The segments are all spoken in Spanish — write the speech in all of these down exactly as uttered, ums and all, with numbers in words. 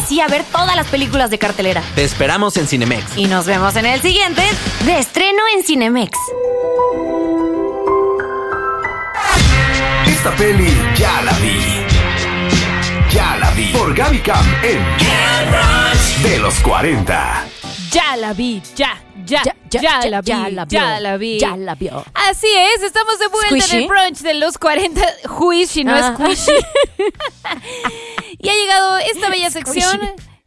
sí a ver todas las películas de cartelera. Te esperamos en Cinemex. Y nos vemos en el siguiente de estreno en Cinemex. Esta peli ya la vi. Ya la vi. Por Gaby Cam en De los cuarenta. Ya la vi, ya, ya, ya, ya, ya la vi, ya la vio, ya la vi. ya la vio. Así es, estamos de vuelta ¿Squishy? en el brunch de los cuarenta. Squishy, no Ah. es squishy. Y ha llegado esta bella sección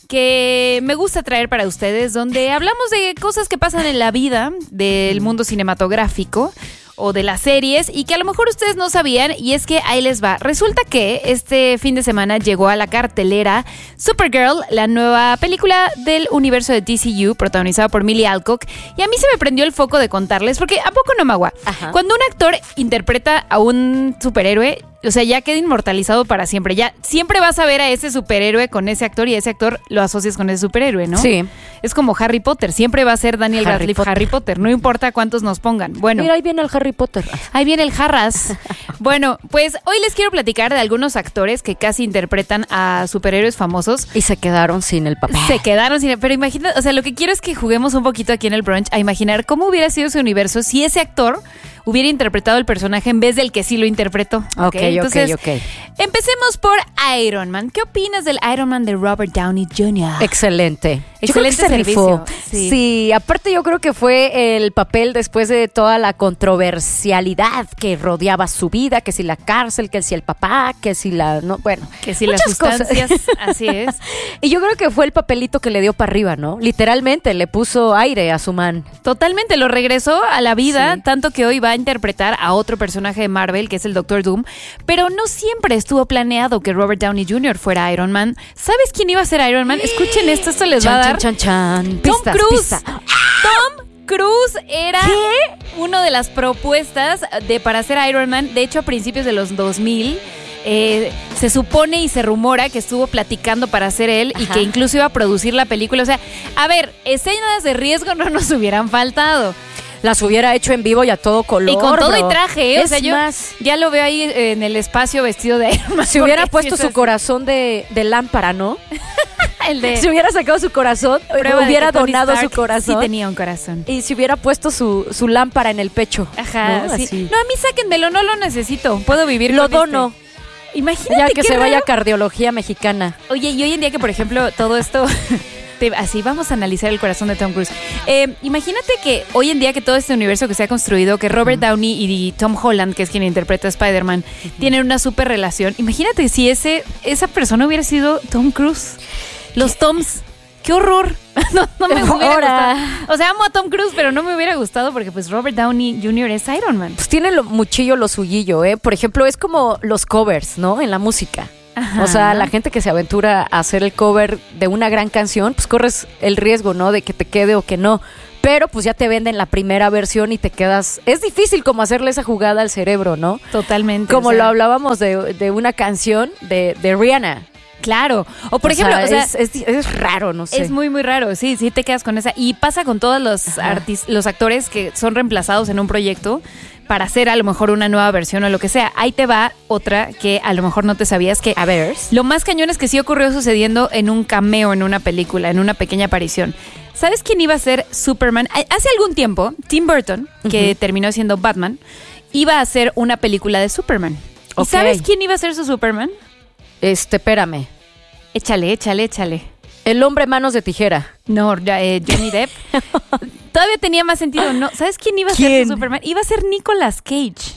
que me gusta traer para ustedes, donde hablamos de cosas que pasan en la vida del mundo cinematográfico o de las series y que a lo mejor ustedes no sabían, y es que ahí les va. Resulta que este fin de semana llegó a la cartelera Supergirl, la nueva película del universo de D C U protagonizada por Millie Alcock, y a mí se me prendió el foco de contarles, porque ¿a poco no, Magua? Ajá. Cuando un actor interpreta a un superhéroe, o sea, ya queda inmortalizado para siempre. Ya siempre vas a ver a ese superhéroe con ese actor y ese actor lo asocias con ese superhéroe, ¿no? Sí. Es como Harry Potter. Siempre va a ser Daniel Harry Radcliffe Potter. Harry Potter. No importa cuántos nos pongan. Bueno. Mira, ahí viene el Harry Potter. Ahí viene el jarras. Bueno, pues hoy les quiero platicar de algunos actores que casi interpretan a superhéroes famosos. Y se quedaron sin el papel. Se quedaron sin... Pero imagina, o sea, lo que quiero es que juguemos un poquito aquí en el brunch a imaginar cómo hubiera sido ese universo si ese actor hubiera interpretado el personaje en vez del que sí lo interpretó. Ok, Entonces, ok, ok. empecemos por Iron Man. ¿Qué opinas del Iron Man de Robert Downey junior? Excelente. Excelente Yo creo que se servicio, rifó. sí. Sí. aparte yo creo que fue el papel después de toda la controversialidad que rodeaba su vida, que si la cárcel, que si el papá, que si la... no Bueno, Que si las muchas cosas. sustancias, así es. Y yo creo que fue el papelito que le dio para arriba, ¿no? Literalmente le puso aire a su man. Totalmente, lo regresó a la vida, Sí. tanto que hoy va a interpretar a otro personaje de Marvel, que es el Doctor Doom, pero no siempre estuvo planeado que Robert Downey junior fuera Iron Man. ¿Sabes quién iba a ser Iron Man? Escuchen esto, esto les va a Chan, dar. chan, chan, chan. Tom Pistas, Cruise. pistas. Tom Cruise era una de las propuestas de para ser Iron Man. De hecho, a principios de los dos mil, eh, se supone y se rumora que estuvo platicando para ser él y Ajá. que incluso iba a producir la película. O sea, a ver, escenas de riesgo no nos hubieran faltado. Las hubiera hecho en vivo y a todo color. Y con todo bro. y traje, ¿eh? O Es sea, yo más, ya lo veo ahí en el espacio vestido de Iron Man. si hubiera porque puesto sí su es corazón de, de lámpara, ¿no? así. El de Si hubiera sacado su corazón, prueba de hubiera que Tony donado su Stark corazón. Sí tenía un corazón. Y si hubiera puesto su, su lámpara en el pecho. Ajá, ¿no? sí. Así. No, a mí sáquenmelo, no lo necesito. Puedo vivir Lo con dono. este. Imagínate Ya que qué se vaya a raro. cardiología mexicana. Oye, y hoy en día que, por ejemplo, todo esto... te- así, vamos a analizar el corazón de Tom Cruise. Eh, imagínate que hoy en día que todo este universo que se ha construido, que Robert Downey y Tom Holland, que es quien interpreta a Spider-Man, tienen una súper relación. Imagínate si ese esa persona hubiera sido Tom Cruise. Los Toms... ¡Qué horror! No, no me hubiera Ahora. gustado. O sea, amo a Tom Cruise, pero no me hubiera gustado porque pues Robert Downey junior es Iron Man. Pues tiene lo muchillo lo suyillo, ¿eh? Por ejemplo, es como los covers, ¿no? En la música. Ajá. O sea, la gente que se aventura a hacer el cover de una gran canción, pues corres el riesgo, ¿no? De que te quede o que no. Pero pues ya te venden la primera versión y te quedas... Es difícil como hacerle esa jugada al cerebro, ¿no? Totalmente. Como o sea, lo hablábamos de, de una canción de, de Rihanna. Claro. O por O ejemplo, sea, o sea, es, es, es raro, no sé. es muy, muy raro. Sí, sí te quedas con esa. Y pasa con todos los, artis- los actores que son reemplazados en un proyecto para hacer a lo mejor una nueva versión o lo que sea. Ahí te va otra que a lo mejor no te sabías que... A ver. Lo más cañón es que sí ocurrió sucediendo en un cameo en una película, en una pequeña aparición. ¿Sabes quién iba a ser Superman? Hace algún tiempo, Tim Burton, que Ujú. terminó siendo Batman, iba a hacer una película de Superman. ¿Y Ok. sabes quién iba a ser su Superman? Este, espérame. Échale, échale, échale. El hombre manos de tijera. No, ya, eh, Johnny Depp. Todavía tenía más sentido. No, ¿sabes quién iba a ser ¿Quién? su Superman? Iba a ser Nicolas Cage.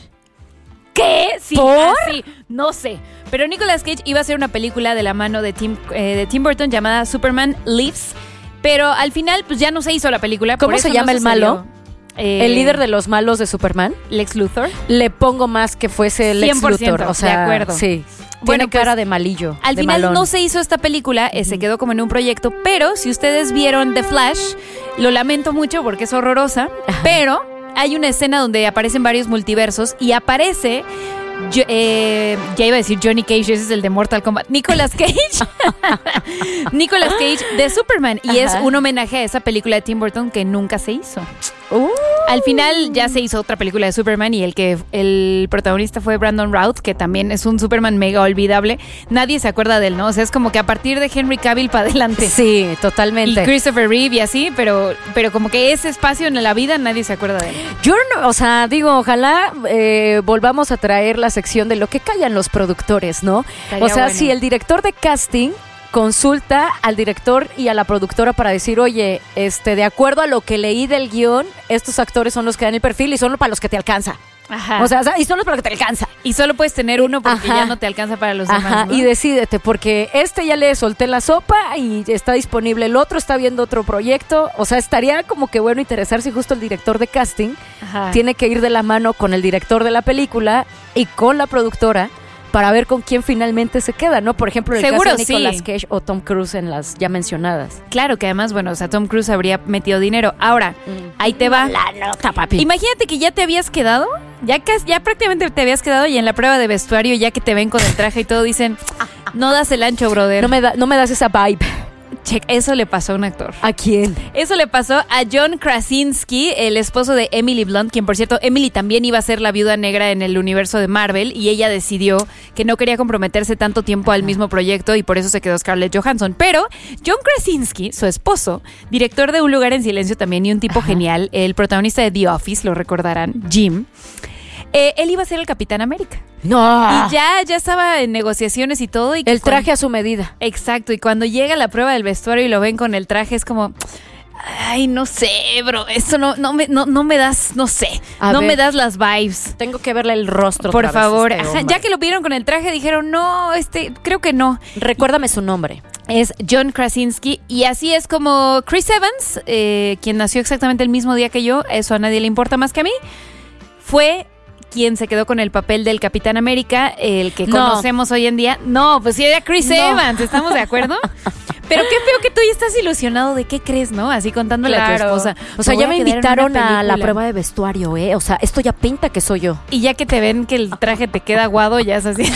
¿Qué? Sí, ¿Por? así, no sé. Pero Nicolas Cage iba a hacer una película de la mano de Tim, eh, de Tim Burton llamada Superman Lives. Pero al final, pues ya no se hizo la película. ¿Cómo por se eso llama no el malo? Eh, El líder de los malos de Superman. Lex Luthor. Le pongo más que fuese Lex cien por ciento, Luthor. O sea, de acuerdo. sí. Bueno, Tiene cara pues, de malillo. Al de final malón. no se hizo esta película, eh, se quedó como en un proyecto, pero si ustedes vieron The Flash, lo lamento mucho porque es horrorosa, Ajá. pero hay una escena donde aparecen varios multiversos y aparece, yo- eh, ya iba a decir Johnny Cage, ese es el de Mortal Kombat, Nicolas Cage, Nicolas Cage de Superman, y es Ajá. un homenaje a esa película de Tim Burton que nunca se hizo. Uh, Al final ya se hizo otra película de Superman y el que el protagonista fue Brandon Routh, que también es un Superman mega olvidable. Nadie se acuerda de él, ¿no? O sea, es como que a partir de Henry Cavill para adelante. Sí, totalmente. Y Christopher Reeve y así, pero, pero como que ese espacio en la vida nadie se acuerda de él. Yo no, o sea, digo, ojalá eh, volvamos a traer la sección de lo que callan los productores, ¿no? Estaría o sea, bueno. si el director de casting consulta al director y a la productora para decir, oye, este, de acuerdo a lo que leí del guión, estos actores son los que dan el perfil y son para los que te alcanza. Ajá. O sea, y son los para los que te alcanza. Y solo puedes tener uno porque Ajá. ya no te alcanza para los Ajá, demás, ¿no? y decídete, porque este ya le solté la sopa y está disponible, el otro está viendo otro proyecto. O sea, estaría como que bueno interesarse si justo el director de casting Ajá. tiene que ir de la mano con el director de la película y con la productora para ver con quién finalmente se queda, ¿no? Por ejemplo, en el Seguro, caso de Nicolas sí. Cage o Tom Cruise en las ya mencionadas. Claro que además, bueno, o sea, Tom Cruise habría metido dinero. Ahora, ahí te va. La nota, papi. Imagínate que ya te habías quedado, ya, cas- ya prácticamente te habías quedado y en la prueba de vestuario, ya que te ven con el traje y todo, dicen, no das el ancho, brother. No me, da, no me das esa vibe. Check, eso le pasó a un actor. ¿A quién? Eso le pasó a John Krasinski, el esposo de Emily Blunt, quien por cierto, Emily también iba a ser la viuda negra en el universo de Marvel y ella decidió que no quería comprometerse tanto tiempo al mismo proyecto y por eso se quedó Scarlett Johansson. Pero John Krasinski, su esposo, director de Un lugar en silencio también y un tipo Ajá. genial, el protagonista de The Office, lo recordarán, Jim, eh, él iba a ser el Capitán América. No. Y ya, ya estaba en negociaciones y todo. Y El traje cuando- a su medida. Exacto, y cuando llega la prueba del vestuario y lo ven con el traje, es como, ay, no sé, bro, eso no, no, me, no, no me das, no sé, A no ver. me das las vibes. Tengo que verle el rostro. Por otra vez a favor, este Ajá, hombre. ya que lo vieron con el traje, dijeron, no, este, creo que no. Recuérdame su nombre. Es John Krasinski y así es como Chris Evans, eh, quien nació exactamente el mismo día que yo, eso a nadie le importa más que a mí, fue quien se quedó con el papel del Capitán América, el que No. conocemos hoy en día. No, pues sí era Chris No. Evans, ¿estamos de acuerdo? Pero qué feo que tú ya estás ilusionado de qué crees, ¿no? Así contándole a tu esposa. O sea, voy ya me quedar en una invitaron a la película. prueba de vestuario, ¿eh? O sea, esto ya pinta que soy yo. Y ya que te ven que el traje te queda aguado, ya es así.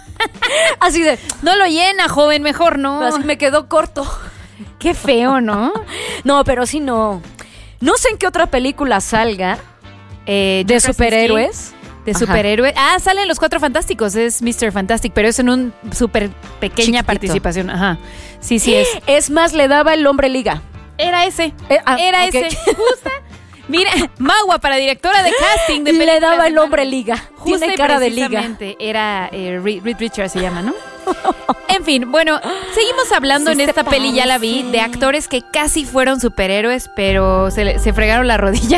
Así de, No lo llena, joven, mejor no. así me quedó corto. Qué feo, ¿no? No, pero sí no. No sé en qué otra película salga Eh, de John Krasinski, superhéroes. De Ajá. superhéroe. Ah, salen los Cuatro Fantásticos, es mister Fantastic, pero es en un súper pequeña Chiquitito. participación. Ajá. Sí, sí es. Es más, le daba el hombre liga. Era ese. Eh, ah, Era ok. ese. Justa. Mira, Magua para directora de casting de Le películas daba de el Marvel. hombre liga. Justa Tiene y cara de liga. precisamente Era eh, Reed Reed Richards se llama, ¿no? En fin, bueno, seguimos hablando Sí en se esta peli, ya la vi, parece. de actores que casi fueron superhéroes, pero se, le- se fregaron la rodilla.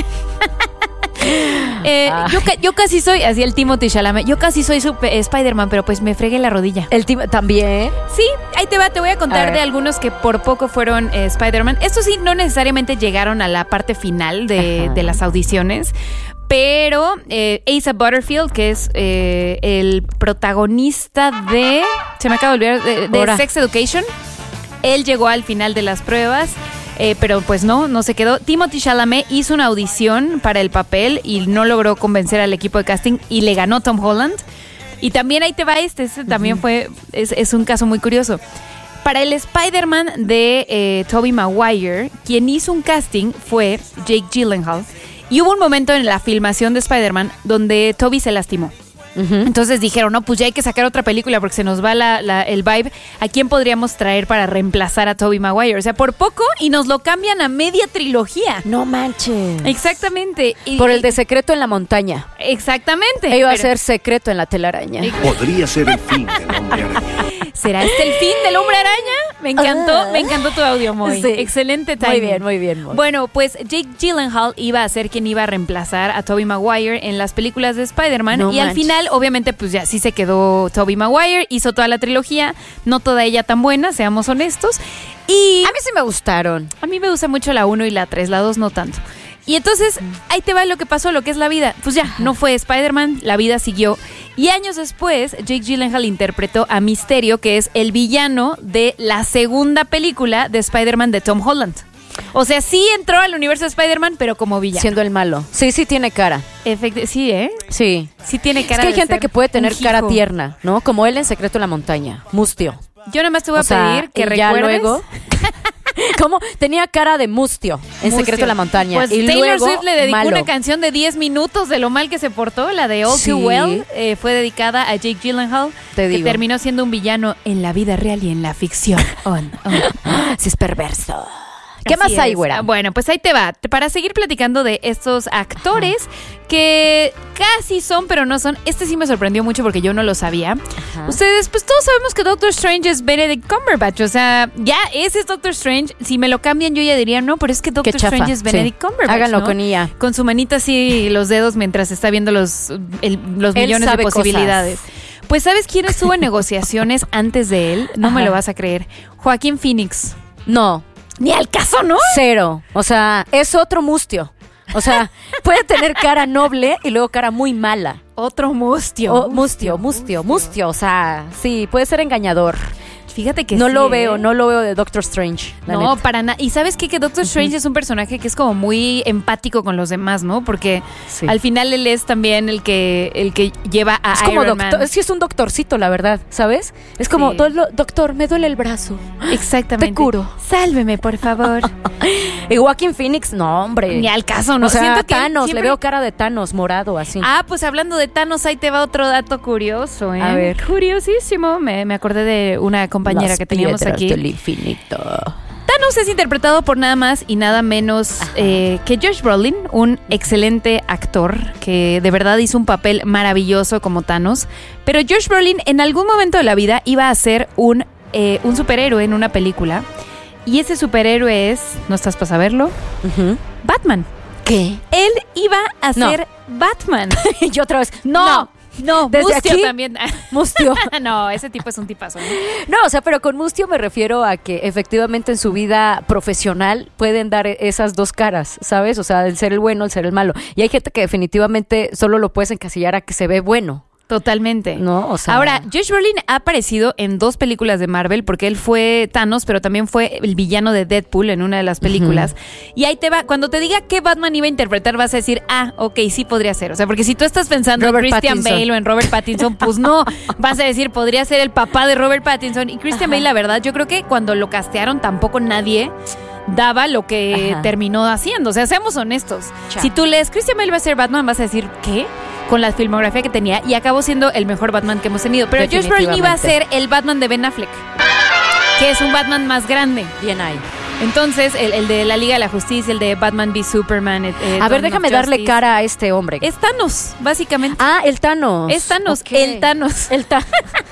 Eh, yo, ca- yo casi soy, así el Timothy Chalamet, yo casi soy super- eh, Spider-Man, pero pues me fregué la rodilla. El tipo también. Sí, ahí te va, te voy a contar A ver. de algunos que por poco fueron eh, Spider-Man. Estos sí no necesariamente llegaron a la parte final de, Ajá. de las audiciones, pero eh, Asa Butterfield, que es eh, el protagonista de, se me acaba de olvidar, de, de Ahora. Sex Education, él llegó al final de las pruebas. Eh, pero pues no, no se quedó. Timothy Chalamet hizo una audición para el papel y no logró convencer al equipo de casting y le ganó Tom Holland. Y también ahí te va este, este también fue, es, es un caso muy curioso. Para el Spider-Man de eh, Tobey Maguire, quien hizo un casting fue Jake Gyllenhaal. Y hubo un momento en la filmación de Spider-Man donde Tobey se lastimó. Entonces dijeron, no, pues ya hay que sacar otra película porque se nos va la, la- el vibe. ¿A quién podríamos traer para reemplazar a Tobey Maguire? O sea, por poco y nos lo cambian a media trilogía. No manches. Exactamente. Y- Por el de Secreto en la Montaña. Exactamente. Iba a Pero- ser Secreto en la telaraña. Podría ser el fin del hombre araña. ¿Será este el fin del Hombre Araña? Me encantó, Ah. me encantó tu audio, Moy. Sí. Excelente timing. Muy bien, muy bien. Moy. Bueno, pues Jake Gyllenhaal iba a ser quien iba a reemplazar a Tobey Maguire en las películas de Spider-Man. No y al manches. final, obviamente, pues ya sí se quedó Tobey Maguire, hizo toda la trilogía, no toda ella tan buena, seamos honestos. Y A mí sí me gustaron. a mí me gusta mucho la uno y la tres, la dos no tanto. Y entonces, ahí te va lo que pasó, lo que es la vida. Pues ya, no fue Spider-Man, la vida siguió. Y años después, Jake Gyllenhaal interpretó a Misterio, que es el villano de la segunda película de Spider-Man de Tom Holland. O sea, sí entró al universo de Spider-Man, pero como villano. Siendo el malo. Sí, sí tiene cara. Efecti- sí, ¿eh? Sí. Sí tiene Es cara que hay de gente ser que puede tener un cara hijo. tierna, ¿no? Como él en Secreto en la Montaña. Mustio. Yo nada más te voy O a sea, pedir que y ya recuerdes... luego- ¿Cómo? Tenía cara de mustio en Mustio. Secreto de la Montaña. Pues y Taylor luego, Swift le dedicó malo. una canción de diez minutos de lo mal que se portó, la de All Sí. Too Well. Eh, fue dedicada a Jake Gyllenhaal, Te que digo. terminó siendo un villano en la vida real y en la ficción. On, on. Sí, es perverso. ¿Qué Así más hay, es. güera? Bueno, pues ahí te va. Para seguir platicando de estos actores que casi son, pero no son. Este sí me sorprendió mucho porque yo no lo sabía. Ajá. Ustedes, pues todos sabemos que Doctor Strange es Benedict Cumberbatch. O sea, ya ese es Doctor Strange. Si me lo cambian, yo ya diría, no, pero es que Doctor Qué chafa, Strange es Benedict sí. Cumberbatch. Háganlo ¿no? con I A. Con su manita así y los dedos mientras está viendo los, el- los Él millones de sabe posibilidades. cosas. Pues, ¿sabes quién estuvo en negociaciones antes de él? No me Ajá. lo vas a creer. Joaquín Phoenix. No, Ni al caso, ¿no? cero. O sea, es otro mustio. O sea, puede tener cara noble y luego cara muy mala. Otro mustio. O, mustio, mustio, mustio. O sea, sí, puede ser engañador. Fíjate que no sí, lo ¿eh? veo, no lo veo de Doctor Strange. la No, neta. para nada. Y ¿sabes qué? Que Doctor Strange es un personaje que es como muy empático con los demás, ¿no? Porque Sí. al final él es también el que el que lleva a Es como Iron doctor, Man. sí es un doctorcito, la verdad, ¿sabes? Es como, Sí. "Dolo- doctor, me duele el brazo. Exactamente. Te curo. Sálveme, por favor. Y Joaquin Phoenix, no, hombre. Ni al caso, ¿no? O sea, Siento que él Thanos, siempre- le veo cara de Thanos, morado, así. Ah, pues hablando de Thanos, ahí te va otro dato curioso, ¿eh? A ver. Curiosísimo. Me, me acordé de una compañera Las que teníamos piedras aquí. del infinito. Thanos es interpretado por nada más y nada menos eh, que Josh Brolin, un excelente actor que de verdad hizo un papel maravilloso como Thanos. Pero Josh Brolin en algún momento de la vida iba a ser un, eh, un superhéroe en una película. Y ese superhéroe es, ¿no estás para saberlo? Ujú. Batman. ¿Qué? Él iba a No. ser Batman. Y yo otra vez, No, no. no, Desde Mustio aquí- también. Mustio. No, ese tipo es un tipazo, ¿no? No, o sea, pero con Mustio me refiero a que efectivamente en su vida profesional pueden dar esas dos caras, ¿sabes? O sea, el ser el bueno, el ser el malo. Y hay gente que definitivamente solo lo puedes encasillar a que se ve bueno, Totalmente. ¿no? O sea, Ahora, Josh Brolin ha aparecido en dos películas de Marvel porque él fue Thanos, pero también fue el villano de Deadpool en una de las películas. Y ahí te va, cuando te diga qué Batman iba a interpretar, vas a decir, ah, ok, sí podría ser. O sea, porque si tú estás pensando Robert en Christian Pattinson. Bale o en Robert Pattinson, pues no, vas a decir, podría ser el papá de Robert Pattinson. Y Christian Bale, la verdad, yo creo que cuando lo castearon tampoco nadie daba lo que Ajá. terminó haciendo. O sea, seamos honestos. Chao. Si tú lees Christian Bale va a ser Batman, vas a decir, ¿qué? Con la filmografía que tenía y acabó siendo el mejor Batman que hemos tenido. Pero Josh Brolin iba a ser el Batman de Ben Affleck, que es un Batman más grande. bien ahí. Entonces, el, el de la Liga de la Justicia, el de Batman v Superman. eh, A Dawn ver, of déjame darle Justice. cara a este hombre. Es Thanos, básicamente. Ah, el Thanos. Es Thanos, Ok. el Thanos. El Thanos.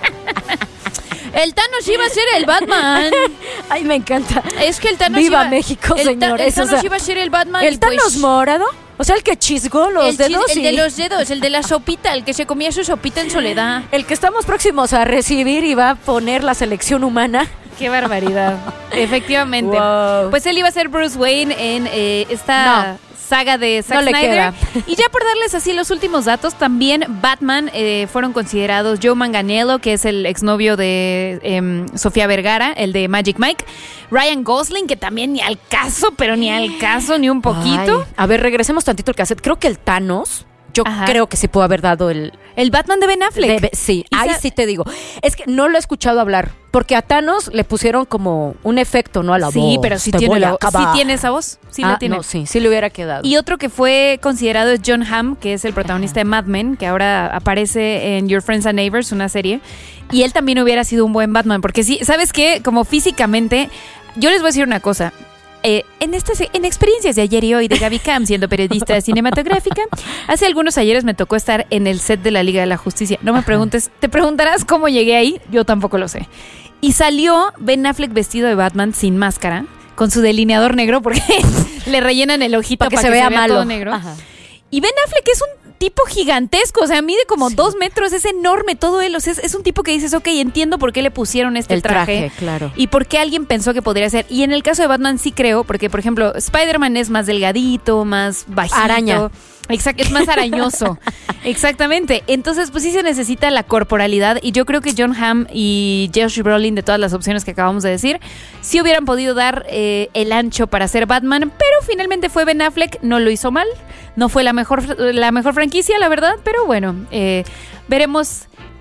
El Thanos iba a ser el Batman. Ay, me encanta. Es que el Thanos Viva iba, México, el, Ta- señores, el Thanos o sea, iba a ser el Batman. ¿El y pues- Thanos morado? O sea, el que chisgó los el, chis- dedos el y- de los dedos, el de la sopita, el que se comía su sopita en soledad. el que estamos próximos a recibir y va a poner la selección humana. Qué barbaridad. Efectivamente. Wow. Pues él iba a ser Bruce Wayne en eh, esta saga de Zack No le Snyder. queda. Y ya por darles así los últimos datos, también Batman eh, fueron considerados Joe Manganiello, que es el exnovio de em, Sofía Vergara, el de Magic Mike. Ryan Gosling, que también ni al caso, pero ni al caso, ni un poquito. Ay, a ver, regresemos tantito al cassette. Creo que el Thanos, yo Ajá. creo que sí pudo haber dado el... El Batman de Ben Affleck. de- sí, Y ahí sa- sí te digo. Es que no lo he escuchado hablar, porque a Thanos le pusieron como un efecto, ¿no? A la voz. Sí, pero sí Te tiene, voy a la vo- sí acabar. tiene esa voz. Sí Ah, la tiene. no, sí, sí le hubiera quedado. Y otro que fue considerado es John Hamm, que es el protagonista de Mad Men, que ahora aparece en Your Friends and Neighbors, una serie. Y él también hubiera sido un buen Batman, porque sí, ¿sabes qué? Como físicamente, yo les voy a decir una cosa. Eh, en estas en experiencias de ayer y hoy de Gaby Cam, siendo periodista cinematográfica, hace algunos ayeres me tocó estar en el set de la Liga de la Justicia. No me preguntes, te preguntarás cómo llegué ahí, yo tampoco lo sé. Y salió Ben Affleck vestido de Batman sin máscara, con su delineador negro, porque le rellenan el ojito para que se vea malo. todo negro. Ajá. Y Ben Affleck es un tipo gigantesco, o sea, mide como Sí. dos metros, es enorme todo él, o sea, es, es un tipo que dices, ok, entiendo por qué le pusieron este El traje, traje, claro. y por qué alguien pensó que podría ser. Y en el caso de Batman sí creo, porque por ejemplo, Spider-Man es más delgadito, más bajito. Araña. Exacto, es más arañoso. Exactamente. Entonces, pues sí se necesita la corporalidad y yo creo que John Hamm y Josh Brolin, de todas las opciones que acabamos de decir, sí hubieran podido dar eh, el ancho para ser Batman, pero finalmente fue Ben Affleck, no lo hizo mal, no fue la mejor, la mejor franquicia, la verdad, pero bueno, eh, veremos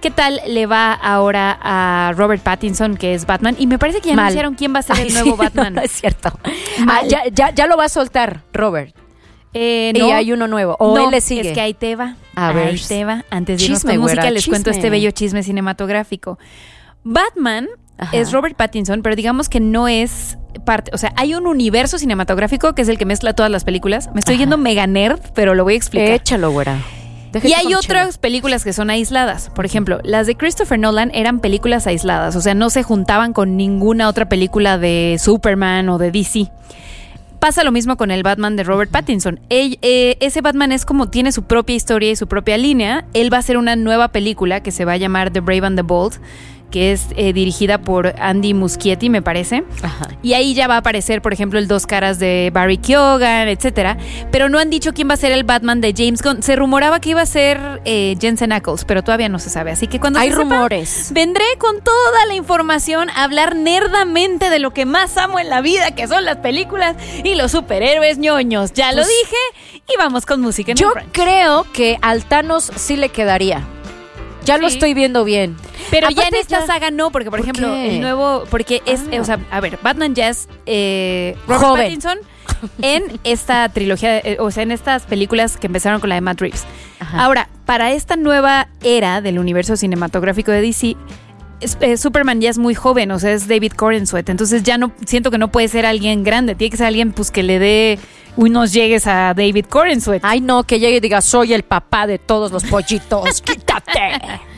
¿Qué tal le va ahora a Robert Pattinson, que es Batman? Y me parece que ya Mal. anunciaron quién va a ser Ay, el nuevo sí, Batman. No, no es cierto. Mal. Ah, ya, ya, ya lo va a soltar, Robert. Eh, Y no, hay uno nuevo. O no, él le sigue. es que ahí te va. A ahí ver. te va. Antes de irnos Chisme, con música, güera, les cuento chisme. este bello chisme cinematográfico. Batman Ajá. es Robert Pattinson, pero digamos que no es parte, o sea, hay un universo cinematográfico que es el que mezcla todas las películas. Me estoy Ajá. yendo mega nerd, pero lo voy a explicar. Échalo, güera. Déjate Y hay con otras chela. películas que son aisladas. Por ejemplo, las de Christopher Nolan eran películas aisladas, o sea, no se juntaban con ninguna otra película de Superman o de D C. Pasa lo mismo con el Batman de Robert Pattinson. Él, eh, ese Batman es como tiene su propia historia y su propia línea. Él va a hacer una nueva película que se va a llamar The Brave and the Bold, que es eh, dirigida por Andy Muschietti, me parece. Ajá. Y ahí ya va a aparecer, por ejemplo, el Dos Caras de Barry Keoghan, etcétera. Pero no han dicho quién va a ser el Batman de James Gunn. Se rumoraba que iba a ser eh, Jensen Ackles, pero todavía no se sabe. Así que cuando Hay se sepa, rumores. vendré con toda la información a hablar nerdamente de lo que más amo en la vida, que son las películas y los superhéroes ñoños. Ya lo Pues, dije y vamos con música en Yo el brunch. creo que al Thanos sí le quedaría. Ya lo Sí. estoy viendo bien. Pero ya en Aparte esta ya- saga no, porque por, ¿Por ejemplo, qué? el nuevo, porque es, Ah. eh, o sea, a ver, Batman ya es eh, Robert Joven. Pattinson en esta trilogía, eh, o sea, en estas películas que empezaron con la de Matt Reeves. Ajá. Ahora, para esta nueva era del universo cinematográfico de D C, es- eh, Superman ya es muy joven, o sea, es David Corenswet, entonces ya no, siento que no puede ser alguien grande, tiene que ser alguien pues que le dé unos llegues a David Corenswet. Ay, no, que llegue y diga, soy el papá de todos los pollitos. ¡Quítate!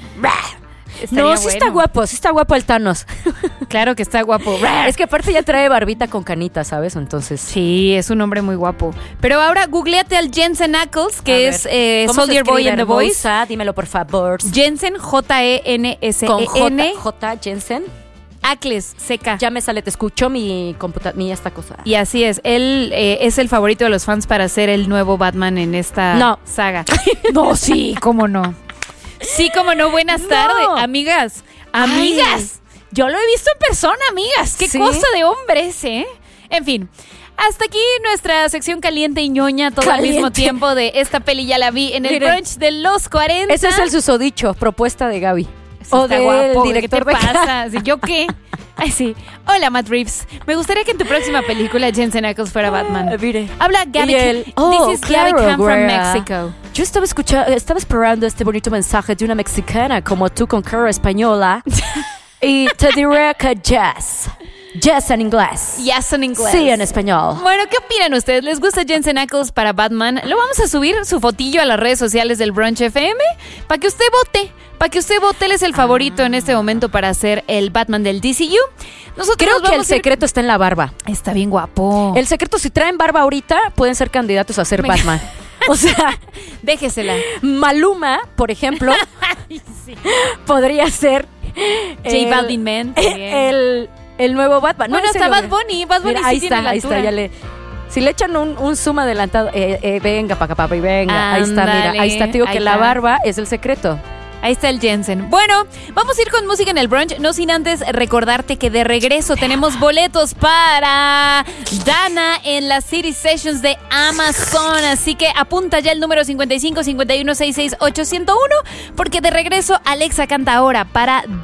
Estaría No, sí está bueno. guapo, sí está guapo el Thanos. Claro que está guapo. Es que aparte ya trae barbita con canita, ¿sabes? Entonces. Sí, es un hombre muy guapo. Pero ahora googleate al Jensen Ackles, que A ver, es eh, ¿cómo se Soldier Boy escribe, in The Voice. hermosa? Dímelo, por favor. Jensen, J E N S Con E J, N. J, Jensen. Ackles, C K. Ya me sale, te escucho mi computadora, mi esta cosa. Y así es, él eh, es el favorito de los fans para ser el nuevo Batman en esta No. saga. No, sí, cómo no. Sí, cómo no, buenas No. tardes, amigas. Amigas. Yo lo he visto en persona, amigas. Qué ¿Sí? cosa de hombres, ¿eh? En fin. Hasta aquí nuestra sección caliente y ñoña todo al Caliente. mismo tiempo de esta peli ya la vi en el Miren. brunch de los cuarenta. Ese es el susodicho, propuesta de Gaby. Sí, o está del guapo, director ¿qué te de pasa? ¿Sí, ¿Yo qué? Ay, sí. Hola, Matt Reeves. Me gustaría que en tu próxima película Jensen Ackles fuera Batman. Ah, mire. Habla Gabby. Y él, This oh, is claro, Gabby Cam from güera. Mexico. Yo estaba escuchando, estaba esperando este bonito mensaje de una mexicana como tú con cara española. Y te diré que yes. Yes en inglés. Yes en inglés. Sí, en español. Bueno, ¿qué opinan ustedes? ¿Les gusta Jensen Ackles para Batman? Lo vamos a subir su fotillo a las redes sociales del Brunch F M para que usted vote. Para que usted vote, él es el favorito en este momento para ser el Batman del D C U. Nosotros Creo nos que el vamos a ir- secreto está en la barba. Está bien guapo. El secreto, si traen barba ahorita, pueden ser candidatos a ser Venga. Batman. O sea, Déjesela. Maluma, por ejemplo, podría ser J el- Balvin Man. también. el, el nuevo Batman. No, Bueno, en hasta serio, Bad güey. Bunny. Bad Bunny Mira, sí ahí tiene está, la ahí está, altura. ya le... Si le echan un, un zoom adelantado, eh, eh, venga, paca, papi, venga. Ahí está, mira, Ándale, ahí está, te digo ahí que la está. barba es el secreto. Ahí está el Jensen. Bueno, vamos a ir con música en el brunch, no sin antes recordarte que de regreso tenemos boletos para Dana en las City Sessions de Amazon. Así que apunta ya el número cincuenta y cinco, cincuenta y uno, sesenta y seis, ochocientos uno, porque de regreso Alexa canta ahora para